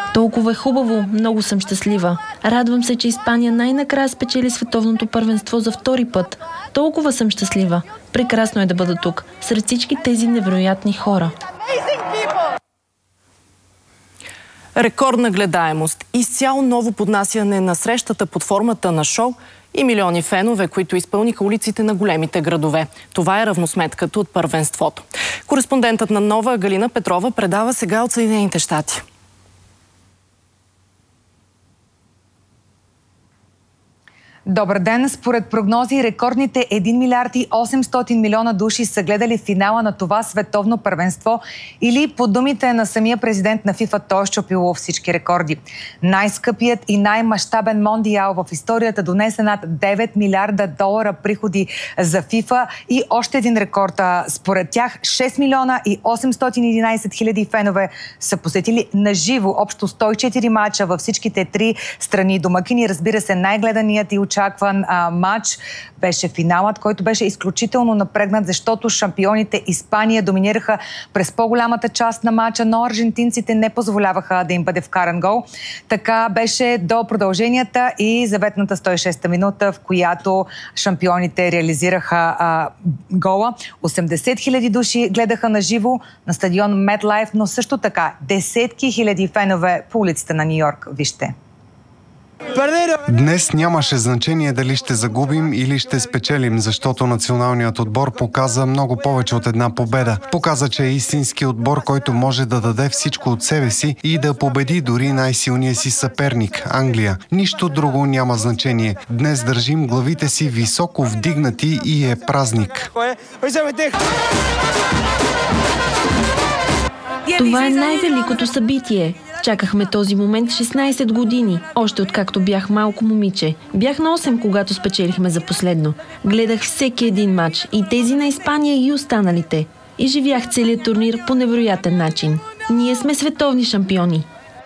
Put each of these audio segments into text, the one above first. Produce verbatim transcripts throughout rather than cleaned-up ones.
Толкова е хубаво, много съм щастлива. Радвам се, че Испания най-накрая спечели световното първенство за втори път. Толкова съм щастлива. Прекрасно е да бъда тук, сред всички тези невероятни хора. Рекордна гледаемост, изцяло ново поднасяне на срещата под формата на шоу и милиони фенове, които изпълниха улиците на големите градове. Това е равносметката от първенството. Кореспондентът на Нова Галина Петрова предава сега от Съединените щати. Добър ден! Според прогнози, рекордните един милиард и осемстотин милиона души са гледали финала на това световно първенство или по думите на самия президент на ФИФА, той е счупило всички рекорди. Най-скъпият и най-мащабен мондиал в историята донесе над девет милиарда долара приходи за ФИФА и още един рекорд. Според тях шест милиона и осемстотин и единадесет хиляди фенове са посетили на живо общо сто и четири мача във всичките три страни домакини. Разбира се, най-гледаният и очакван а, матч беше финалът, който беше изключително напрегнат, защото шампионите Испания доминираха през по-голямата част на матча, но аржентинците не позволяваха да им бъде вкаран гол. Така беше до продълженията и заветната сто и шеста минута, в която шампионите реализираха а, гола. осемдесет хиляди души гледаха на живо на стадион MetLife, но също така десетки хиляди фенове по улиците на Нью-Йорк. Вижте. Днес нямаше значение дали ще загубим или ще спечелим, защото националният отбор показа много повече от една победа. Показа, че е истински отбор, който може да даде всичко от себе си и да победи дори най-силния си съперник – Англия. Нищо друго няма значение. Днес държим главите си високо вдигнати и е празник. Това е най-великото събитие. Чакахме този момент шестнадесет години, още откакто бях малко момиче. Бях на осем, когато спечелихме за последно. Гледах всеки един матч, и тези на Испания и останалите. И живях целият турнир по невероятен начин. Ние сме световни шампиони.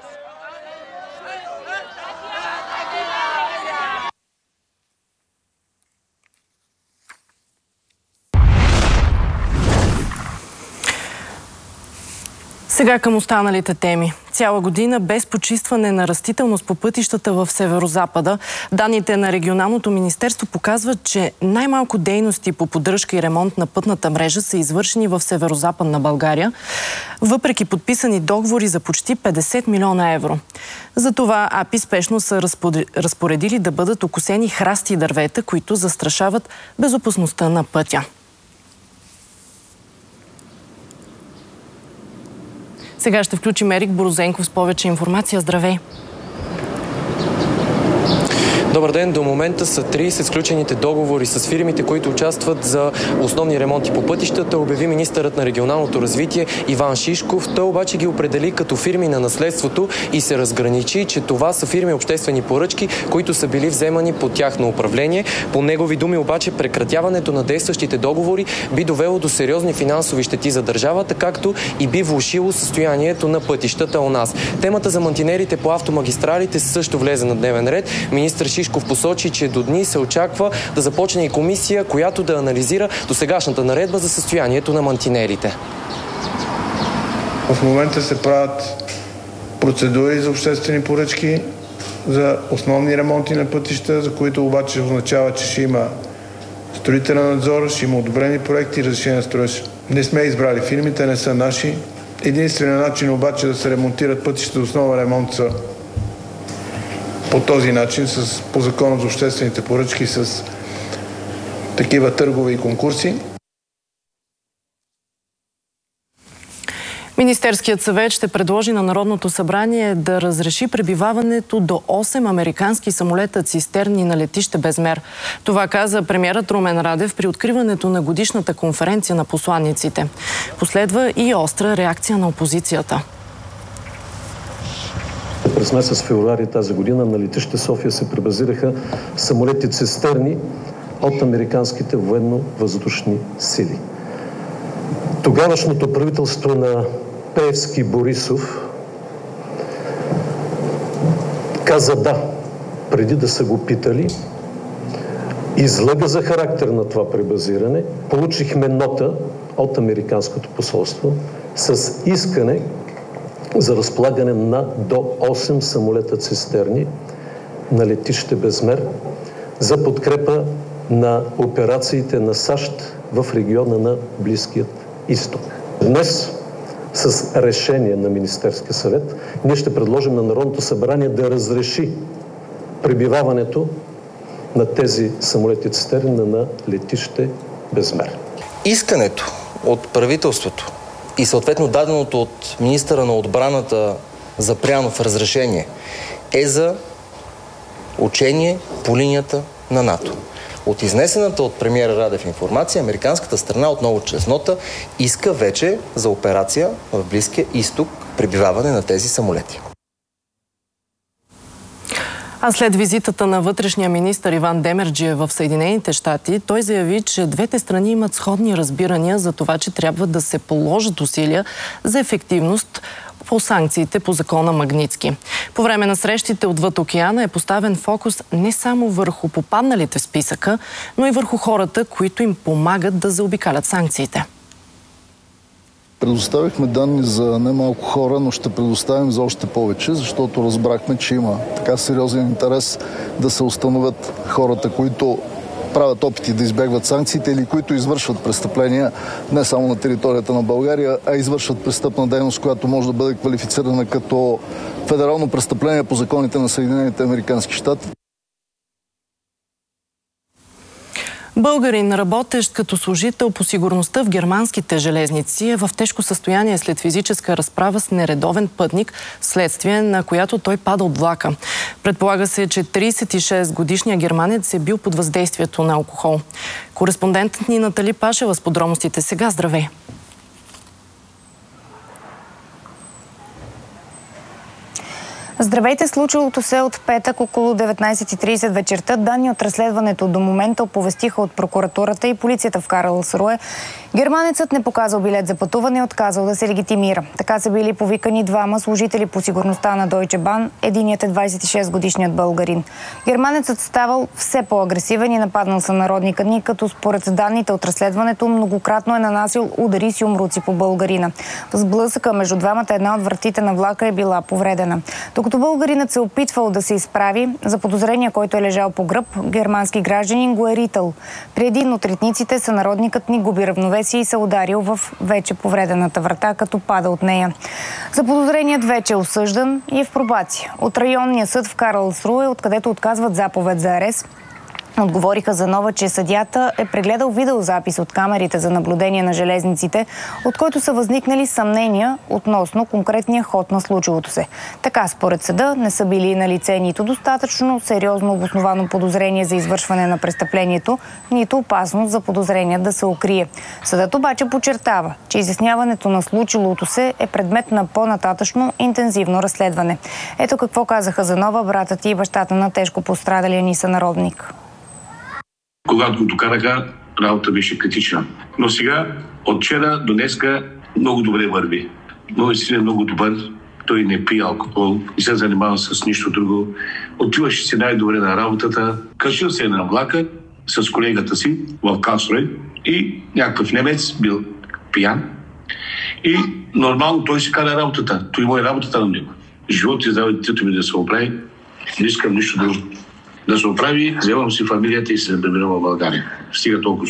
Сега към останалите теми. Цяла година без почистване на растителност по пътищата в Северозапада. Данните на Регионалното министерство показват, че най-малко дейности по поддръжка и ремонт на пътната мрежа са извършени в Северозападна България, въпреки подписани договори за почти петдесет милиона евро. Затова АПИ спешно са разпоредили да бъдат окосени храсти и дървета, които застрашават безопасността на пътя. Сега ще включим Ерик Борозенков с повече информация. Здравей! Добър ден! До момента са тридесет сключените договори с фирмите, които участват за основни ремонти по пътищата, обяви министърът на регионалното развитие Иван Шишков. Той обаче ги определи като фирми на наследството и се разграничи, че това са фирми обществени поръчки, които са били вземани под тяхно управление. По негови думи обаче прекратяването на действащите договори би довело до сериозни финансови щети за държавата, както и би влошило състоянието на пътищата у нас. Темата за мантинерите по автомагистралите също влезе на дневен ред. Министър Шишков посочи, че до дни се очаква да започне и комисия, която да анализира досегашната наредба за състоянието на мантинерите. В момента се правят процедури за обществени поръчки за основни ремонти на пътища, за които обаче означава, че ще има строителен надзор, ще има одобрени проекти и разрешение на строеж. Не сме избрали фирмите, не са наши. Единственият начин обаче да се ремонтират пътища за основен ремонт са по този начин, с, по закона за обществените поръчки, с такива търгове и конкурси. Министерският съвет ще предложи на Народното събрание да разреши пребиваването до осем американски самолета цистерни на летище Безмер. Това каза премиерът Румен Радев при откриването на годишната конференция на посланиците. Последва и остра реакция на опозицията. През месец февруари тази година на летище София се пребазираха самолети цистерни от американските военно-въздушни сили. Тогавашното правителство на Пеевски Борисов каза да, преди да са го питали, излъга за характер на това пребазиране. Получихме нота от американското посолство с искане за разполагане на до осем самолета цистерни на летище Безмер за подкрепа на операциите на САЩ в региона на Близкият изток. Днес с решение на Министерския съвет ние ще предложим на Народното събрание да разреши пребиваването на тези самолети цистерни на летище Безмер. Искането от правителството и съответно даденото от министъра на отбраната Запрянов разрешение е за учение по линията на НАТО. От изнесената от премиера Радев информация, американската страна отново чрез нота иска вече за операция в Близкия изток пребиваване на тези самолети. А след визитата на вътрешния министър Иван Демерджиев в Съединените щати, той заяви, че двете страни имат сходни разбирания за това, че трябва да се положат усилия за ефективност по санкциите по закона Магнитски. По време на срещите отвъд океана е поставен фокус не само върху попадналите в списъка, но и върху хората, които им помагат да заобикалят санкциите. Предоставихме данни за немалко хора, но ще предоставим за още повече, защото разбрахме, че има така сериозен интерес да се установят хората, които правят опити да избягват санкциите или които извършват престъпления не само на територията на България, а извършват престъпна дейност, която може да бъде квалифицирана като федерално престъпление по законите на Съединените американски щати. Българин, работещ като служител по сигурността в германските железници, е в тежко състояние след физическа разправа с нередовен пътник, вследствие на която той пада от влака. Предполага се, че тридесет и шест годишният германец е бил под въздействието на алкохол. Кореспондентът ни Натали Пашева с подробностите сега. Здравей! Здравейте, случилото се от петък около деветнайсет и трийсет вечерта. Данни от разследването до момента оповестиха от прокуратурата и полицията в Карлсруе. Германецът не показал билет за пътуване и отказал да се легитимира. Така са били повикани двама служители по сигурността на Deutsche Bahn. Единият е двайсет и шест годишният българин. Германецът ставал все по-агресивен и нападнал сънародника ни, като според данните от разследването многократно е нанасил удари с юмруци по българина. В сблъсъка между двамата една от вратите на влака е била повредена. Докато българинът се опитвал да се изправи, за подозрение, който е лежал по гръб, германски гражданин го е ритал. При един от ритниците сънародникът ни губи равновесие и се ударил в вече повредената врата, като пада от нея. За подозреният вече е осъждан и е в пробация. От районния съд в Карлсруе, откъдето отказват заповед за арест, отговориха за нова, че съдията е прегледал видеозапис от камерите за наблюдение на железниците, от който са възникнали съмнения относно конкретния ход на случилото се. Така, според съда, не са били налице нито достатъчно сериозно обосновано подозрение за извършване на престъплението, нито опасност за подозрение да се укрие. Съдът обаче подчертава, че изясняването на случилото се е предмет на по-нататъчно интензивно разследване. Ето какво казаха за нова братът и бащата на тежко пострадалия ни сънародник. Когато го докараха, работа беше критична. Но сега, от вчера до днеска, много добре върви. Моят син е много добър. Той не пие алкохол, не се занимава с нищо друго. Отиваше си най-добре на работата. Качил се на влака с колегата си в Карлсруе и някакъв немец бил пиян. И нормално той си кара работата. Той му е работата на него. Живот и здраве детето ми да се оправи. Не искам нищо друго. Да се оправи, вземам си фамилията и се прибирам в България. Стига толкова.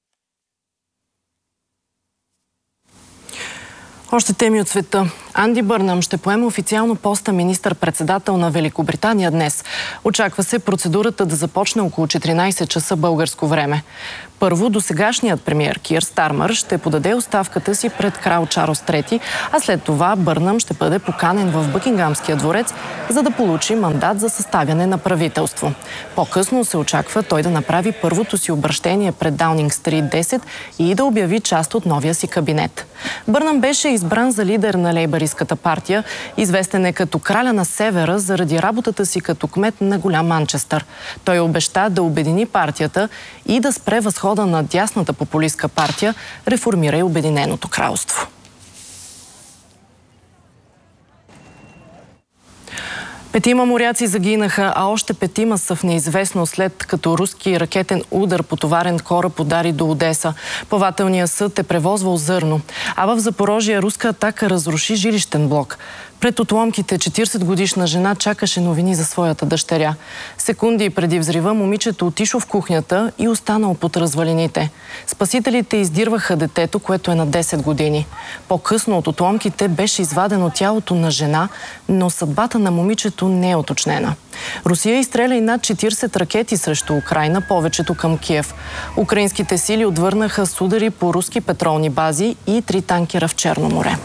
Още теми от света. Анди Бърнъм ще поеме официално поста министър-председател на Великобритания днес. Очаква се процедурата да започне около четиринайсет часа българско време. Първо, досегашният премиер Кир Стармър ще подаде оставката си пред крал Чарлз трети, а след това Бърнъм ще бъде поканен в Бъкингамския дворец, за да получи мандат за съставяне на правителство. По-късно се очаква той да направи първото си обръщение пред Даунинг Стрит десет и да обяви част от новия си кабинет. Бърнъм беше избран за лидер на лейбъристската партия, известен е като краля на севера заради работата си като кмет на голям Манчестър. Той обеща да обедини партията и да спре възхода на дясната популистка партия Реформира и Обединеното кралство. Петима моряци загинаха, а още петима са в неизвестно след като руски ракетен удар по товарен кораб удари до Одеса. Плавателният съд е превозвал зърно. А в Запорожие руска атака разруши жилищен блок. Пред отломките четиридесетгодишна жена чакаше новини за своята дъщеря. Секунди преди взрива момичето отишло в кухнята и останало под развалините. Спасителите издирваха детето, което е на десет години. По-късно от отломките беше извадено тялото на жена, но съдбата на момичето не е уточнена. Русия изстреля и над четиридесет ракети срещу Украйна, повечето към Киев. Украинските сили отвърнаха с удари по руски петролни бази и три танкера в Черно море.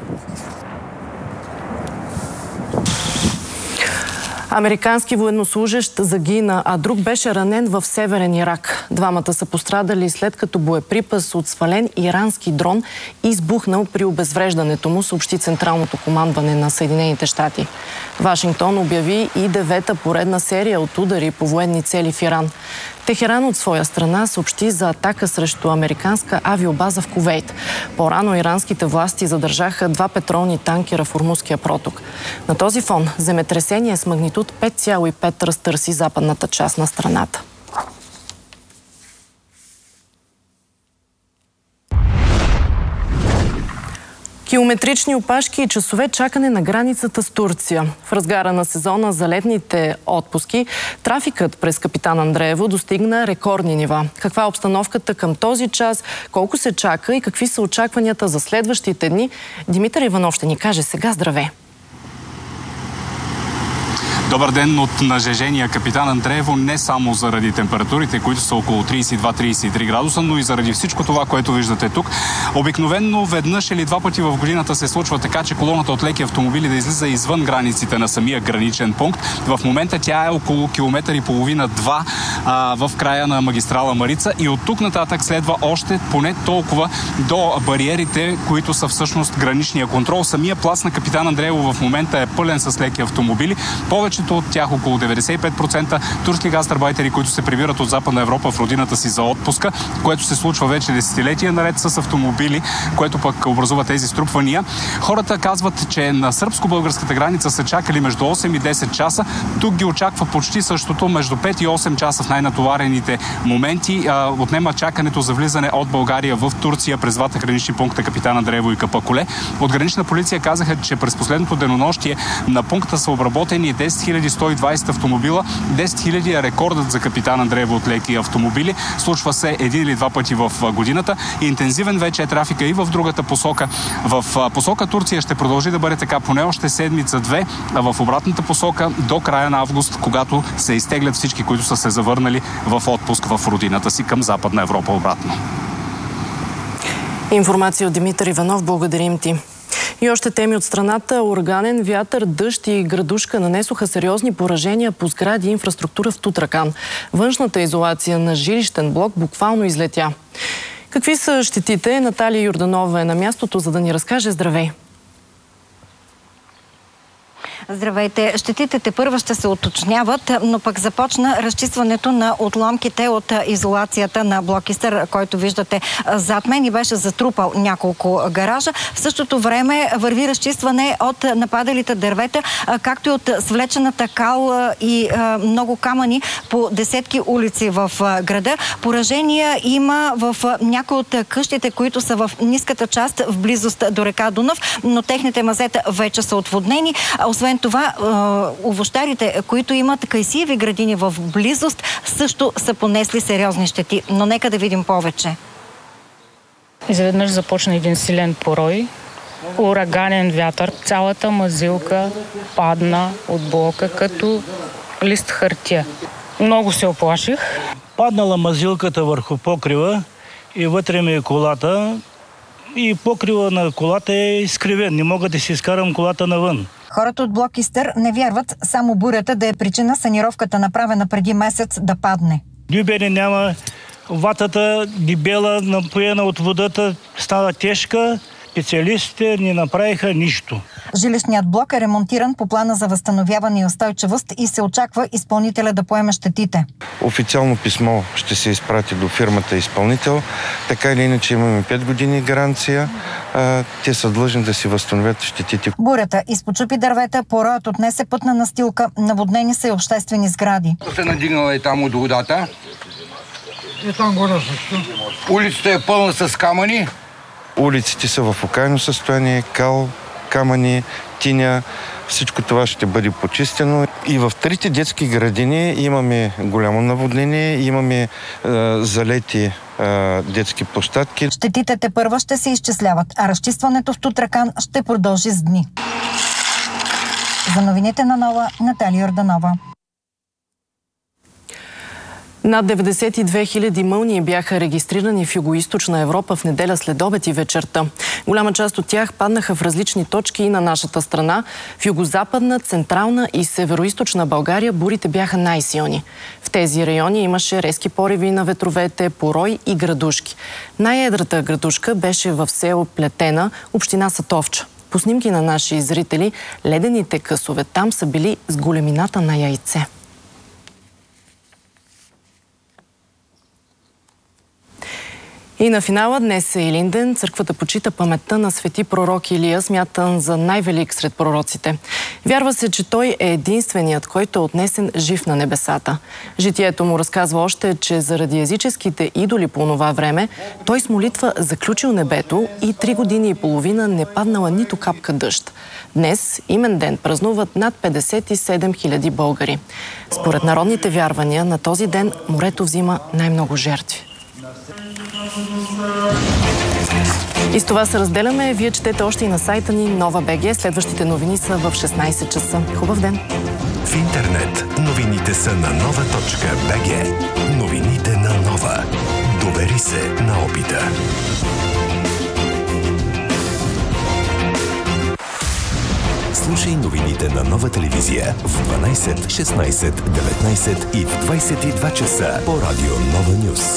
Американски военнослужещ загина, а друг беше ранен в Северен Ирак. Двамата са пострадали след като боеприпас от свален ирански дрон избухнал при обезвреждането му, съобщи Централното командване на Съединените щати. Вашингтон обяви и девета поредна серия от удари по военни цели в Иран. Техеран от своя страна съобщи за атака срещу американска авиобаза в Кувейт. По-рано иранските власти задържаха два петролни танкера в Ормузския проток. На този фон земетресение с магнитуд пет цяло и пет разтърси западната част на страната. Километрични опашки и часове чакане на границата с Турция. В разгара на сезона за летните отпуски трафикът през Капитан Андреево достигна рекордни нива. Каква е обстановката към този час, колко се чака и какви са очакванията за следващите дни? Димитър Иванов ще ни каже сега. Здравей! Добър ден от нажежения Капитан Андреево, не само заради температурите, които са около тридесет и два до тридесет и три градуса, но и заради всичко това, което виждате тук. Обикновенно веднъж или два пъти в годината се случва така, че колоната от леки автомобили да излиза извън границите на самия граничен пункт. В момента тя е около километър и половина-два в края на магистрала Марица и от тук нататък следва още поне толкова до бариерите, които са всъщност граничния контрол. Самия плац на Капитан Андреево в момента е пълен с леки автомобили. Повечето от тях, около деветдесет и пет процента, турски гастарбайтери, които се прибират от Западна Европа в родината си за отпуска, което се случва вече десетилетия наред с автомобили, което пък образува тези струпвания. Хората казват, че на сръбско-българската граница са чакали между осем и десет часа. Тук ги очаква почти същото, между пет и осем часа в най-натоварените моменти. Отнема чакането за влизане от България в Турция през двата гранични пункта Капитан Андреево и Капакуле. От гранична полиция казаха, че през последното денонощие на пункта са обработени десет хиляди сто и двадесет автомобила. десет хиляди е рекордът за Капитан Андреево от леки автомобили. Случва се един или два пъти в годината. Интензивен вече е трафика и в другата посока. В посока Турция ще продължи да бъде така поне още седмица-две, а в обратната посока до края на август, когато се изтеглят всички, които са се завърнали в отпуск в родината си към Западна Европа обратно. Информация от Димитър Иванов. Благодарим ти. И още теми от страната. Ураганен вятър, дъжд и градушка нанесоха сериозни поражения по сгради и инфраструктура в Тутракан. Външната изолация на жилищен блок буквално излетя. Какви са щетите? Наталия Йорданова е на мястото, за да ни разкаже. Здравей! Здравейте! Щетите тепърва ще се уточняват, но пък започна разчистването на отломките от изолацията на блок Истър, който виждате зад мен и беше затрупал няколко гаража. В същото време върви разчистване от нападалите дървета, както и от свлечената кал и много камъни по десетки улици в града. Поражения има в някои от къщите, които са в ниската част в близост до река Дунав, но техните мазета вече са отводнени. Освен това, овощарите, които имат кайсиеви градини в близост, също са понесли сериозни щети. Но нека да видим повече. Изведнъж започна един силен порой, ураганен вятър. Цялата мазилка падна от блока като лист хартия. Много се оплаших. Паднала мазилката върху покрива и вътре ми е колата. И покрива на колата е изкривен. Не мога да си изкарам колата навън. Хората от блок Истър не вярват само бурята да е причина санировката, направена преди месец, да падне. Дюбене няма, ватата дебела, напоена от водата, става тежка Специалистите не направиха нищо. Жилищният блок е ремонтиран по плана за възстановяване и устойчивост и се очаква изпълнителя да поеме щетите. Официално писмо ще се изпрати до фирмата изпълнител. Така или иначе имаме пет години гаранция. А, те са длъжни да си възстановят щетите. Бурята изпочупи дървета, пороят отнесе пътна настилка, наводнени са и обществени сгради. Се надигнала е там от водата. И там горе също. Улицата е пълна с камъни. Улиците са в окаяно състояние, кал, камъни, тиня. Всичко това ще бъде почистено. И в трите детски градини имаме голямо наводнение, имаме е, залети е, детски площадки. Щетите тепърва ще се изчисляват, а разчистването в Тутракан ще продължи с дни. За новините на Нова, Наталия Йорданова. Над деветдесет и две хиляди мълнии бяха регистрирани в Югоизточна Европа в неделя след обед и вечерта. Голяма част от тях паднаха в различни точки и на нашата страна. В югозападна, централна и североизточна България бурите бяха най-силни. В тези райони имаше резки пориви на ветровете, порой и градушки. Най-едрата градушка беше в село Плетена, община Сатовча. По снимки на наши зрители, ледените късове там са били с големината на яйце. И на финала днес е Илинден. Църквата почита паметта на свети пророк Илия, смятан за най-велик сред пророците. Вярва се, че той е единственият, който е отнесен жив на небесата. Житието му разказва още, че заради езическите идоли по това време, той с молитва заключил небето и три години и половина не паднала нито капка дъжд. Днес, имен ден, празнуват над петдесет и седем хиляди българи. Според народните вярвания, на този ден морето взима най-много жертви. И с това се разделяме. Вие четете още и на сайта ни Нова БГ. Следващите новини са в шестнайсет часа. Хубав ден! В интернет новините са на нова точка бе же. Новините на Нова. Довери се на опита. Слушай новините на Нова телевизия в дванайсет, шестнайсет, деветнайсет и в двайсет и два часа по радио Нова Нюз.